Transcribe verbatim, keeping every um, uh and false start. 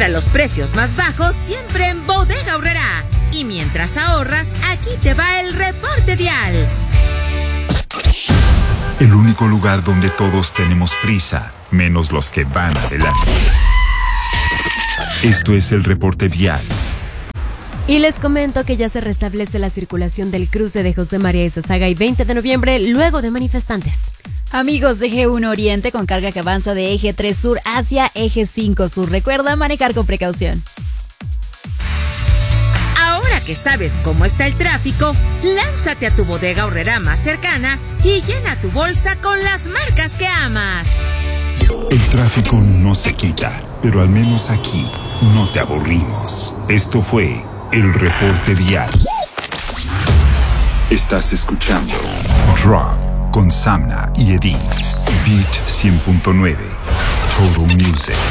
Encuentra los precios más bajos siempre en Bodega Aurrerá. Y mientras ahorras, aquí te va el reporte vial. El único lugar donde todos tenemos prisa, menos los que van adelante. Esto es el reporte vial. Y les comento que ya se restablece la circulación del cruce de José María Izazaga y veinte de noviembre luego de manifestantes. Amigos de G uno Oriente, con carga que avanza de eje tres sur hacia eje cinco sur. Recuerda manejar con precaución. Ahora que sabes cómo está el tráfico, lánzate a tu Bodega Aurrerá más cercana y llena tu bolsa con las marcas que amas. El tráfico no se quita, pero al menos aquí no te aburrimos. Esto fue el reporte vial. Estás escuchando Drop con Samna y Edith. Beat cien punto nueve. Total Music.